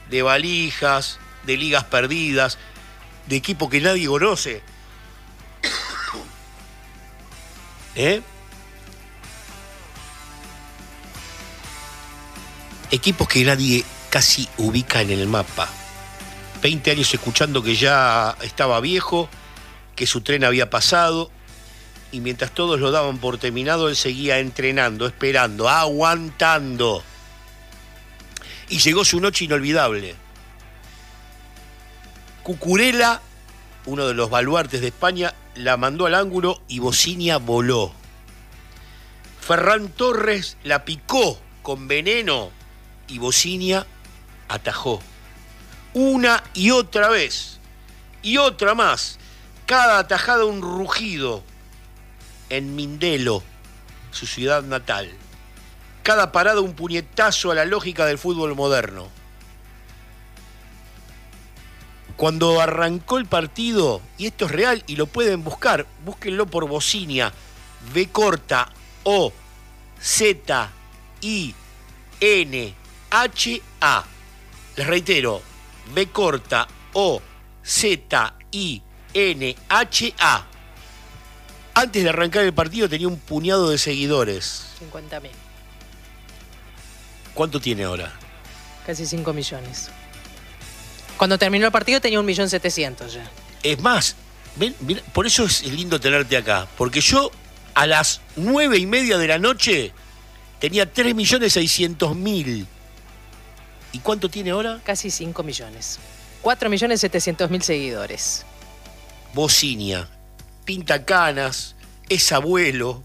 de valijas, de ligas perdidas, de equipos que nadie conoce. Equipos que nadie casi ubica en el mapa. 20 años escuchando que ya estaba viejo, que su tren había pasado, y mientras todos lo daban por terminado, él seguía entrenando, esperando, aguantando. Y llegó su noche inolvidable. Cucurella, uno de los baluartes de España, la mandó al ángulo y Bocinia voló. Ferran Torres la picó con veneno y Bocinia atajó. Una y otra vez, y otra más, cada atajada un rugido en Mindelo, su ciudad natal. Cada parada un puñetazo a la lógica del fútbol moderno. Cuando arrancó el partido, y esto es real y lo pueden buscar, búsquenlo por Bocinia, B corta O Z I N H A. Les reitero, B corta O Z I N H A. Antes de arrancar el partido tenía un puñado de seguidores. 50.000. ¿Cuánto tiene ahora? Casi 5 millones. Cuando terminó el partido tenía 1.700.000 ya. Es más, ven, mira, por eso es lindo tenerte acá. Porque yo a las 9:30 de la noche tenía 3.600.000. ¿Y cuánto tiene ahora? Casi 5 millones. 4.700.000 seguidores. Bocinia, pinta canas, es abuelo.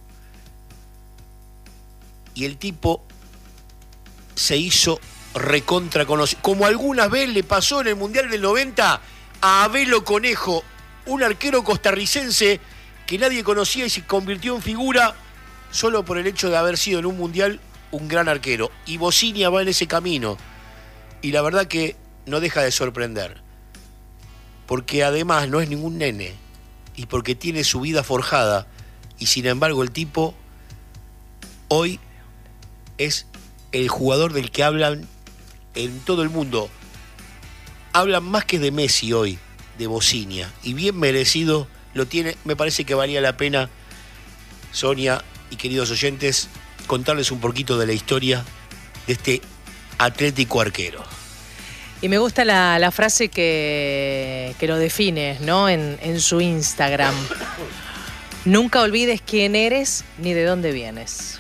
Y el tipo se hizo recontra conocido. Como alguna vez le pasó en el Mundial del 90 a Abelo Conejo, un arquero costarricense que nadie conocía y se convirtió en figura solo por el hecho de haber sido en un Mundial un gran arquero. Y Bocinia va en ese camino. Y la verdad que no deja de sorprender. Porque además no es ningún nene. Y porque tiene su vida forjada. Y sin embargo el tipo hoy es el jugador del que hablan en todo el mundo. Hablan más que de Messi hoy, de Bocinia. Y bien merecido lo tiene. Me parece que valía la pena, Sonia y queridos oyentes, contarles un poquito de la historia de este atlético arquero. Y me gusta la frase que lo define, ¿no? En su Instagram. Nunca olvides quién eres ni de dónde vienes.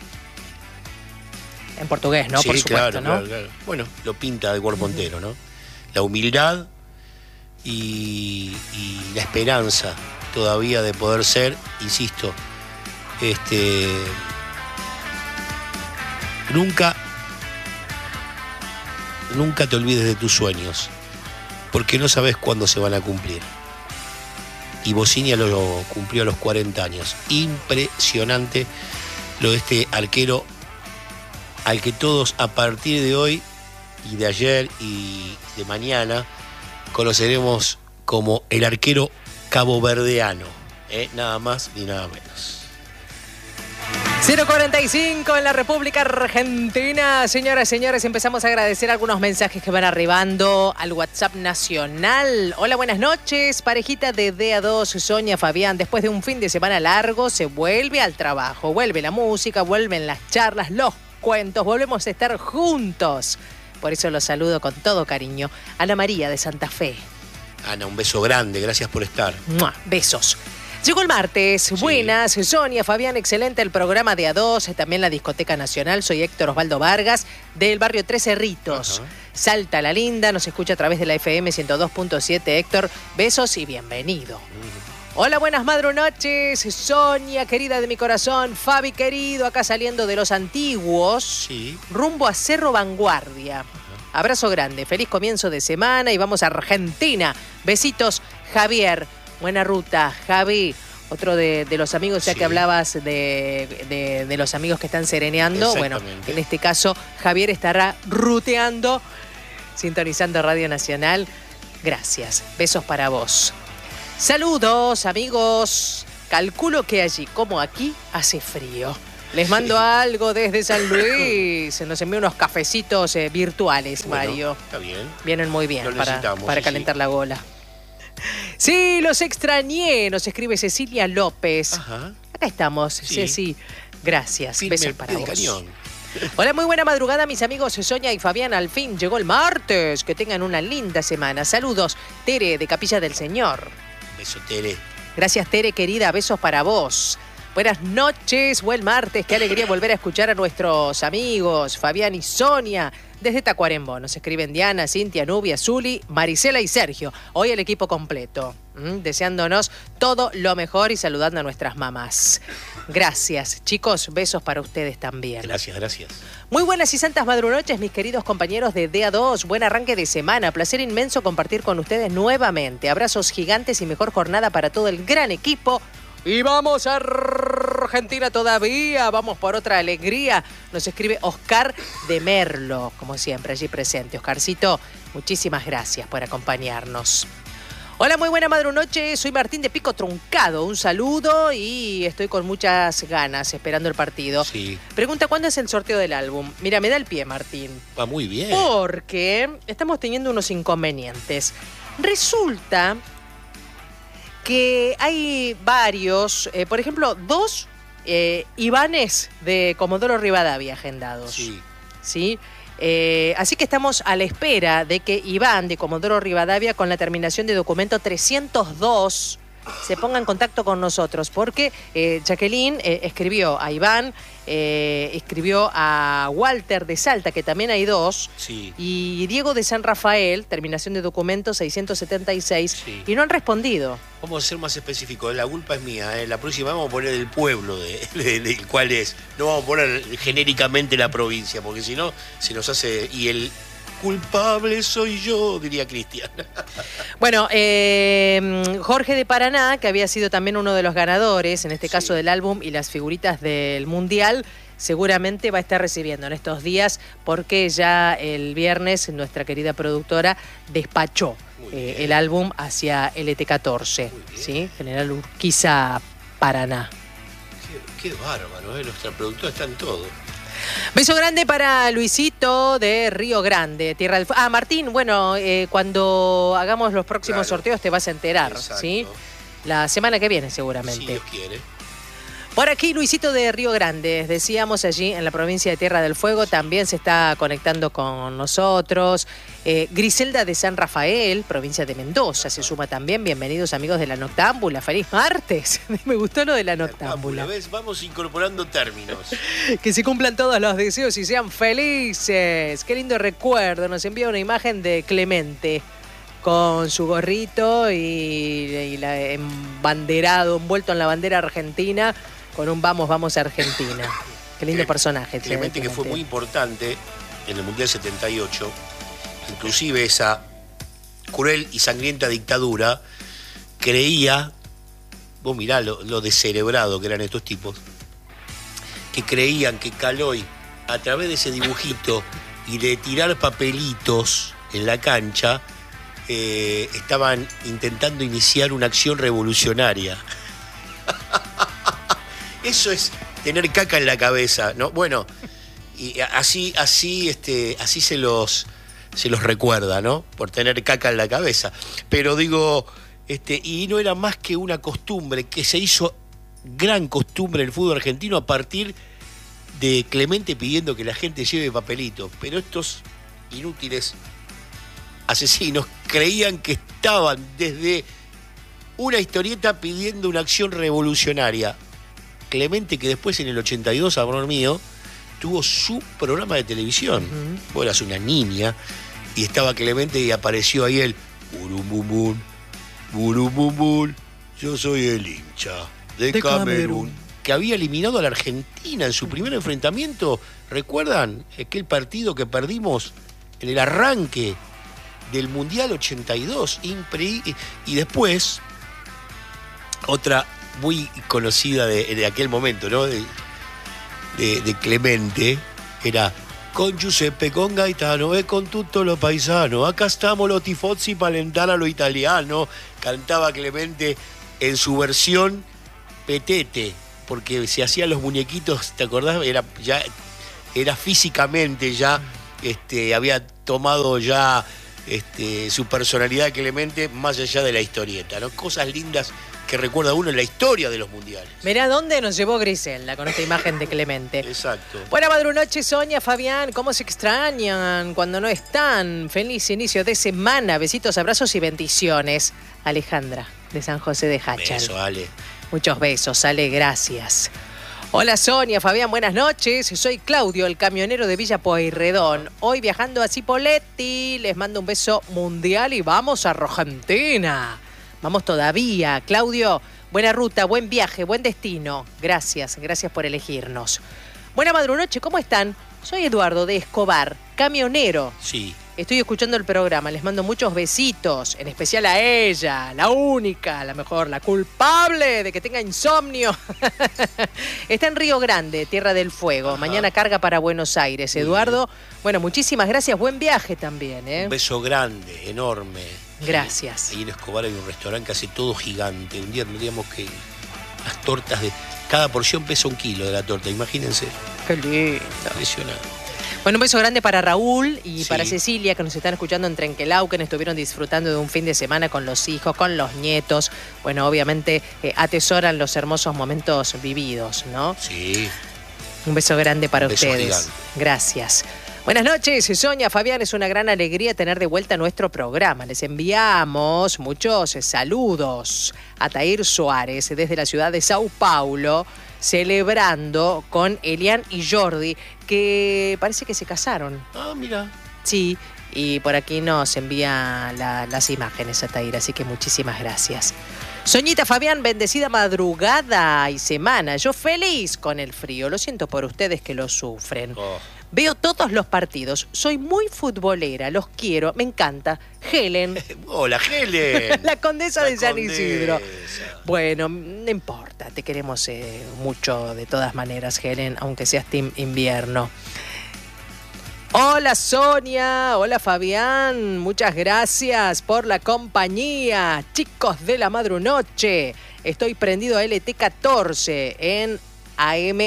En portugués, ¿no? Sí, por supuesto, claro, ¿no? claro. Bueno, lo pinta de cuerpo entero, ¿no? La humildad y la esperanza todavía de poder ser, insisto, nunca te olvides de tus sueños, porque no sabes cuándo se van a cumplir. Y Bocinia lo cumplió a los 40 años. Impresionante lo de este arquero al que todos a partir de hoy y de ayer y de mañana conoceremos como el arquero caboverdeano, nada más ni nada menos. 0:45 en la República Argentina. Señoras y señores, empezamos a agradecer algunos mensajes que van arribando al WhatsApp nacional. Hola, buenas noches. Parejita de DA2, Sonia, Fabián. Después de un fin de semana largo, se vuelve al trabajo. Vuelve la música, vuelven las charlas, los cuentos. Volvemos a estar juntos. Por eso los saludo con todo cariño. Ana María de Santa Fe. Ana, un beso grande. Gracias por estar. ¡Mua! Besos. Llegó el martes. Sí. Buenas, Sonia, Fabián, excelente el programa de A2, también la Discoteca Nacional. Soy Héctor Osvaldo Vargas, del barrio Tres Cerritos. Ajá. Salta la Linda, nos escucha a través de la FM 102.7. Héctor, besos y bienvenido. Hola, buenas madrunoches, Sonia, querida de mi corazón. Fabi, querido, acá saliendo de Los Antiguos, sí, rumbo a Cerro Vanguardia. Ajá. Abrazo grande, feliz comienzo de semana y vamos a Argentina. Besitos, Javier. Buena ruta, Javi, otro de los amigos, ya sí, que hablabas de los amigos que están sereneando. Bueno, en este caso, Javier estará ruteando, sintonizando Radio Nacional. Gracias, besos para vos. Saludos, amigos. Calculo que allí, como aquí, hace frío. Les mando algo desde San Luis. Nos envía unos cafecitos virtuales, Bueno, Mario. está bien. Vienen muy bien Lo para necesitamos, sí, calentar la gola. Sí, los extrañé, nos escribe Cecilia López. Ajá. Acá estamos, Sí. Ceci. Gracias. Firme Besos al para pie de vos. cañón. Hola, muy buena madrugada, mis amigos Sonia y Fabián. Al fin llegó el martes. Que tengan una linda semana. Saludos, Tere, de Capilla del Señor. Beso, Tere. Gracias, Tere, querida. Besos para vos. Buenas noches, buen martes. Qué alegría volver a escuchar a nuestros amigos Fabián y Sonia desde Tacuarembó. Nos escriben Diana, Cintia, Nubia, Zuli, Marisela y Sergio. Hoy el equipo completo. Deseándonos todo lo mejor y saludando a nuestras mamás. Gracias, chicos. Besos para ustedes también. Gracias, gracias. Muy buenas y santas madrunoches, mis queridos compañeros de DA2. Buen arranque de semana. Placer inmenso compartir con ustedes nuevamente. Abrazos gigantes y mejor jornada para todo el gran equipo. Y vamos a Argentina todavía. Vamos por otra alegría. Nos escribe Oscar de Merlo, como siempre, allí presente. Oscarcito, muchísimas gracias por acompañarnos. Hola, muy buena madrunoche. Soy Martín de Pico Truncado. Un saludo y estoy con muchas ganas esperando el partido. Sí. Pregunta, ¿cuándo es el sorteo del álbum? Mira, me da el pie, Martín. Va muy bien. Porque estamos teniendo unos inconvenientes. Resulta que hay varios, por ejemplo, 2 Ivanes de Comodoro Rivadavia agendados. Sí. ¿Sí? Así que estamos a la espera de que Iván de Comodoro Rivadavia, con la terminación de documento 302, se ponga en contacto con nosotros, porque Jacqueline escribió a Iván, escribió a Walter de Salta, que también hay 2, Sí. y Diego de San Rafael, terminación de documento 676, Sí. y no han respondido. Vamos a ser más específicos. La culpa es mía. La próxima vamos a poner el pueblo del cual es. No vamos a poner genéricamente la provincia, porque si no se nos hace... Y el culpable soy yo, diría Cristian. Bueno, Jorge de Paraná, que había sido también uno de los ganadores, en este caso del álbum y las figuritas del Mundial, seguramente va a estar recibiendo en estos días, porque ya el viernes nuestra querida productora despachó el álbum hacia LT14, ¿sí? General Urquiza, Paraná. Qué bárbaro, nuestra productora está en todo. Beso grande para Luisito de Río Grande, Tierra del Fuego. Ah, Martín, bueno, cuando hagamos los próximos sorteos te vas a enterar, Exacto. ¿sí? La semana que viene seguramente. Si Dios quiere. Por aquí, Luisito de Río Grande, decíamos allí en la provincia de Tierra del Fuego, también se está conectando con nosotros. Griselda de San Rafael, provincia de Mendoza, se suma también. Bienvenidos, amigos de la Noctámbula. ¡Feliz martes! Me gustó lo de la Noctámbula. ¿Ves? Vamos incorporando términos. Que se cumplan todos los deseos y sean felices. Qué lindo recuerdo. Nos envía una imagen de Clemente con su gorrito y la embanderado, envuelto en la bandera argentina, con un vamos, vamos a Argentina. Qué lindo personaje. Clemente, que fue muy importante en el Mundial 78, inclusive esa cruel y sangrienta dictadura creía, vos mirá lo descerebrado que eran estos tipos, que creían que Caloi, a través de ese dibujito y de tirar papelitos en la cancha, estaban intentando iniciar una acción revolucionaria. Eso es tener caca en la cabeza, ¿no? Bueno, y así se los recuerda, ¿no? Por tener caca en la cabeza. Pero digo, y no era más que una costumbre que se hizo gran costumbre en el fútbol argentino a partir de Clemente pidiendo que la gente lleve papelitos. Pero estos inútiles asesinos creían que estaban desde una historieta pidiendo una acción revolucionaria. Clemente, que después en el 82, amor mío, tuvo su programa de televisión. Vos eras una niña y estaba Clemente y apareció ahí el burum bum bum, yo soy el hincha de Camerún, que había eliminado a la Argentina en su primer enfrentamiento. ¿Recuerdan aquel partido que perdimos en el arranque del Mundial 82? Y después, otra muy conocida de aquel momento, ¿no? De Clemente, era con Giuseppe, con Gaetano e con tutto lo paisano. Acá estamos los tifozzi para alentar a lo italiano. Cantaba Clemente en su versión petete, porque se hacían los muñequitos, ¿te acordás? Era físicamente ya, había tomado ya su personalidad Clemente más allá de la historieta, ¿no? Cosas lindas que recuerda uno en la historia de los mundiales. Mirá dónde nos llevó Griselda con esta imagen de Clemente. Exacto. Buena madrunoche, Sonia, Fabián, ¿cómo se extrañan cuando no están? Feliz inicio de semana, besitos, abrazos y bendiciones. Alejandra, de San José de Hachal. Beso, Ale. Muchos besos, Ale, gracias. Hola Sonia, Fabián, buenas noches. Soy Claudio, el camionero de Villa Pueyrredón. Hoy viajando a Cipolletti, les mando un beso mundial y vamos a Argentina. Vamos todavía. Claudio, buena ruta, buen viaje, buen destino. Gracias por elegirnos. Buena madrunoche, ¿cómo están? Soy Eduardo de Escobar, camionero. Sí. Estoy escuchando el programa, les mando muchos besitos, en especial a ella, la única, la mejor, la culpable de que tenga insomnio. Está en Río Grande, Tierra del Fuego. Ajá. Mañana carga para Buenos Aires. Eduardo, bueno, muchísimas gracias, buen viaje también. Un beso grande, enorme. Gracias. Ahí en Escobar hay un restaurante que hace todo gigante. Un día tendríamos que las tortas de... Cada porción pesa 1 kilo de la torta, imagínense. Qué lindo. Impresionante. Bueno, un beso grande para Raúl y Sí. para Cecilia, que nos están escuchando en Trenquelauquen, estuvieron disfrutando de un fin de semana con los hijos, con los nietos. Bueno, obviamente atesoran los hermosos momentos vividos, ¿no? Sí. Un beso grande para Un beso ustedes. gigante. Gracias. Buenas noches, Sonia, Fabián, es una gran alegría tener de vuelta nuestro programa. Les enviamos muchos saludos a Tair Suárez desde la ciudad de Sao Paulo, celebrando con Elian y Jordi, que parece que se casaron. Ah, mira. Sí, y por aquí nos envía las imágenes a Tair, así que muchísimas gracias. Soñita, Fabián, bendecida madrugada y semana. Yo feliz con el frío. Lo siento por ustedes que lo sufren. Oh. Veo todos los partidos. Soy muy futbolera. Los quiero. Me encanta. Helen. Hola, Helen. La condesa La de San condesa. Isidro. Bueno, no importa. Te queremos mucho de todas maneras, Helen, aunque seas team invierno. Hola Sonia, hola Fabián, muchas gracias por la compañía. Chicos de la madrunoche, estoy prendido a LT14 en AM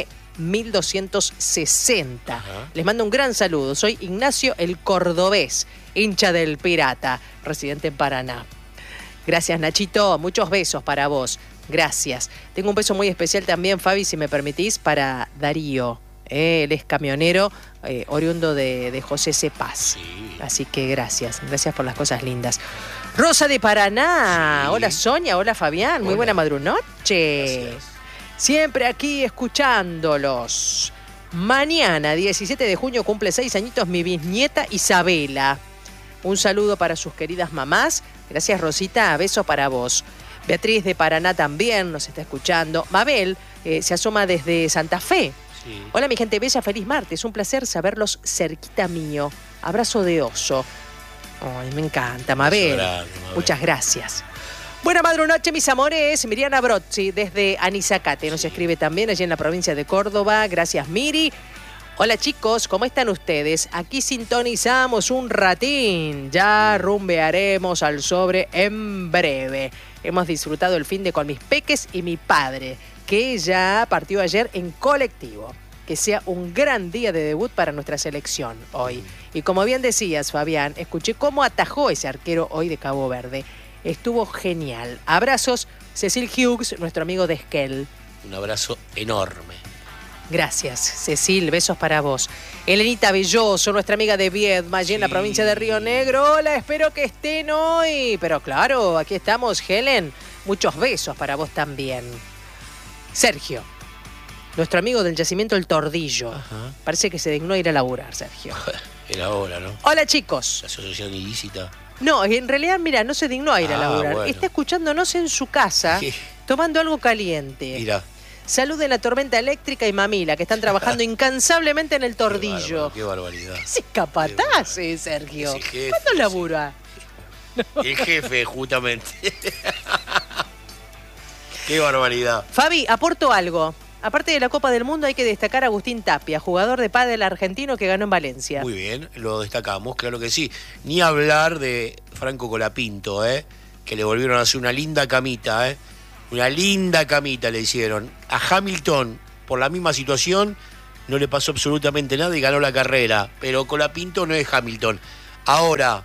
1260. Ajá. Les mando un gran saludo, soy Ignacio el Cordobés, hincha del Pirata, residente en Paraná. Gracias Nachito, muchos besos para vos, gracias. Tengo un beso muy especial también, Fabi, si me permitís, para Darío. Él es camionero, oriundo de José C. Paz. Sí. Así que gracias por las cosas lindas. Rosa de Paraná, Sí. hola Sonia, hola Fabián, muy Hola. buena madrunoche. Gracias. Siempre aquí escuchándolos. Mañana, 17 de junio, cumple 6 añitos mi bisnieta Isabela. Un saludo para sus queridas mamás. Gracias Rosita, beso para vos. Beatriz de Paraná también nos está escuchando. Mabel se asoma desde Santa Fe. Sí. Hola mi gente bella, feliz martes, un placer saberlos cerquita mío. Abrazo de oso. Ay, me encanta, Mabel. grande, Mabel. Muchas gracias. Buena madrunoche, mis amores. Miriana Brozzi, desde Anizacate. Nos escribe también allí en la provincia de Córdoba. Gracias, Miri. Hola chicos, ¿cómo están ustedes? Aquí sintonizamos un ratín. Ya rumbearemos al sobre en breve. Hemos disfrutado el fin de con mis peques y mi padre, que ya partió ayer en colectivo. Que sea un gran día de debut para nuestra selección hoy. Y como bien decías, Fabián, escuché cómo atajó ese arquero hoy de Cabo Verde. Estuvo genial. Abrazos, Cecil Hughes, nuestro amigo de Esquel. Un abrazo enorme. Gracias, Cecil, besos para vos. Elenita Belloso, nuestra amiga de Viedma, allí en la Sí. provincia de Río Negro. Hola, espero que estén hoy. Pero claro, aquí estamos, Helen. Muchos besos para vos también. Sergio, nuestro amigo del yacimiento El Tordillo. Ajá. Parece que se dignó a ir a laburar, Sergio. Era hora, ¿no? Hola, chicos. La asociación ilícita. No, en realidad, mira, no se dignó a ir a Ah, laburar. bueno. Está escuchándonos en su casa, Sí. tomando algo caliente. Mira. Saluden a Tormenta Eléctrica y Mamila, que están trabajando incansablemente en El Tordillo. Qué barbaridad. Ese capataz, Sergio. Ese jefe, ¿Cuándo sí. labura? El jefe, justamente. Qué barbaridad. Fabi, aporto algo. Aparte de la Copa del Mundo, hay que destacar a Agustín Tapia, jugador de pádel argentino que ganó en Valencia. Muy bien, lo destacamos, claro que sí. Ni hablar de Franco Colapinto, que le volvieron a hacer una linda camita, Una linda camita le hicieron. A Hamilton, por la misma situación, no le pasó absolutamente nada y ganó la carrera. Pero Colapinto no es Hamilton. Ahora,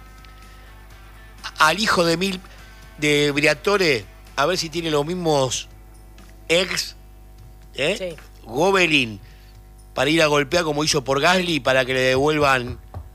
al hijo de Briatore, a ver si tiene los mismos ex, Sí. Gobelin, para ir a golpear como hizo por Gasly, para que le devuelvan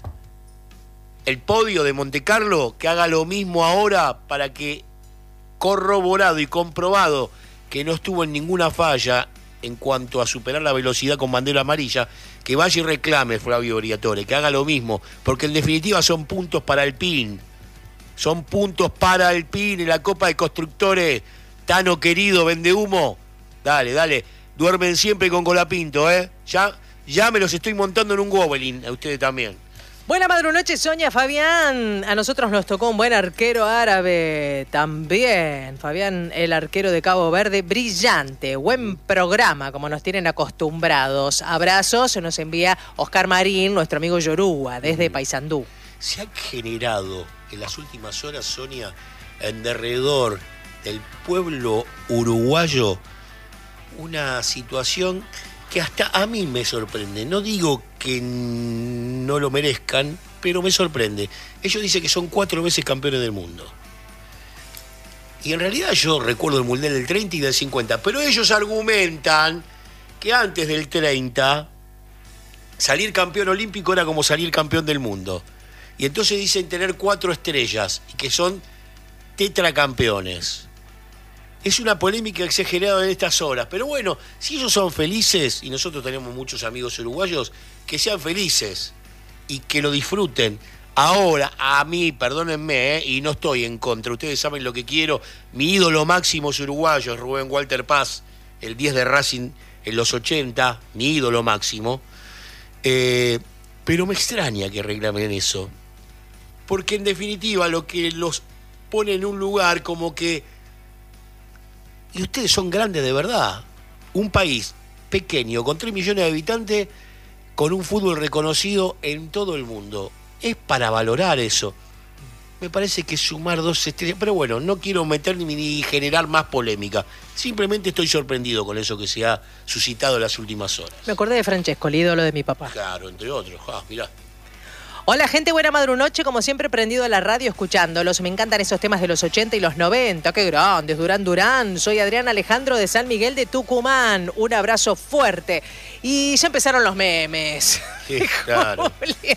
el podio de Montecarlo, que haga lo mismo ahora para que, corroborado y comprobado que no estuvo en ninguna falla en cuanto a superar la velocidad con bandera amarilla, que vaya y reclame Flavio Briatore, que haga lo mismo, porque en definitiva son puntos para Alpine. Son puntos para Alpine en la Copa de Constructores. Tano querido, vende humo. Dale. Duermen siempre con Colapinto, ¿eh? Ya me los estoy montando en un Gobelin, a ustedes también. Buena madrunoche, Sonia, Fabián. A nosotros nos tocó un buen arquero árabe también. Fabián, el arquero de Cabo Verde, brillante. Buen programa, como nos tienen acostumbrados. Abrazos, nos envía Oscar Marín, nuestro amigo Yoruba, desde Paysandú. Se ha generado en las últimas horas, Sonia, en derredor del pueblo uruguayo, una situación que hasta a mí me sorprende. No digo que no lo merezcan, pero me sorprende. Ellos dicen que son 4 veces campeones del mundo. Y en realidad yo recuerdo el Mundial del 30 y del 50, pero ellos argumentan que antes del 30 salir campeón olímpico era como salir campeón del mundo. Y entonces dicen tener 4 estrellas y que son tetracampeones. Es una polémica que se ha generado en estas horas. Pero bueno, si ellos son felices, y nosotros tenemos muchos amigos uruguayos, que sean felices y que lo disfruten. Ahora, a mí, perdónenme, y no estoy en contra, ustedes saben lo que quiero, mi ídolo máximo es uruguayo, es Rubén Walter Paz, el 10 de Racing en los 80, mi ídolo máximo. Pero me extraña que reclamen eso. Porque en definitiva lo que los pone en un lugar como que... Y ustedes son grandes de verdad. Un país pequeño, con 3 millones de habitantes, con un fútbol reconocido en todo el mundo. Es para valorar eso. Me parece que sumar 2 estrellas... Pero bueno, no quiero meter ni generar más polémica. Simplemente estoy sorprendido con eso que se ha suscitado en las últimas horas. Me acordé de Francesco, el ídolo de mi papá. Claro, entre otros. Mirá. Hola gente, buena madrunoche, como siempre prendido a la radio escuchándolos. Me encantan esos temas de los 80 y los 90, qué grandes, Durán. Soy Adrián Alejandro de San Miguel de Tucumán, un abrazo fuerte. Y ya empezaron los memes. Sí, claro.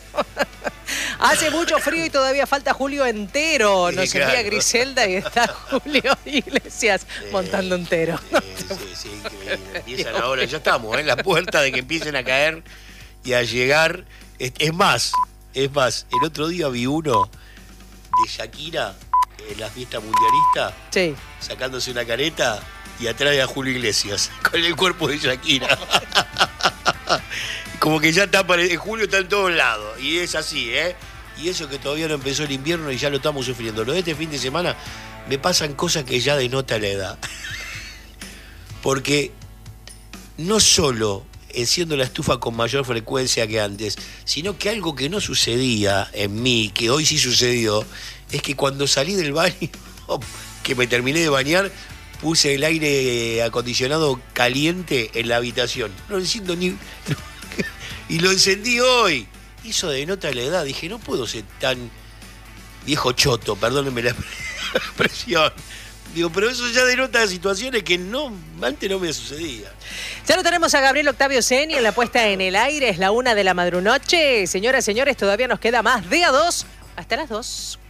Hace mucho frío y todavía falta Julio entero. Nos claro. envía Griselda y está Julio Iglesias montando entero. Sí, increíble. Empiezan ahora, ya estamos en la puerta de que empiecen a caer y a llegar. Es más, el otro día vi uno de Shakira en la fiesta mundialista, Sí. sacándose una careta y atrás a Julio Iglesias, con el cuerpo de Shakira. Como que ya está, Julio está en todos lados, y es así, ¿eh? Y eso que todavía no empezó el invierno y ya lo estamos sufriendo. Lo de este fin de semana me pasan cosas que ya denota la edad. Porque no solo enciendo la estufa con mayor frecuencia que antes, sino que algo que no sucedía en mí, que hoy sí sucedió, es que cuando salí del baño, que me terminé de bañar, puse el aire acondicionado caliente en la habitación. No lo enciendo ni... Y lo encendí hoy. Eso denota la edad. Dije, no puedo ser tan viejo choto, perdónenme la expresión. Digo, pero eso ya denota situaciones que antes no me sucedía. Ya lo tenemos a Gabriel Octavio Seni en la puesta en el aire. Es la 1 de la madrunoche. Señoras, señores, todavía nos queda más de A2 hasta las 2.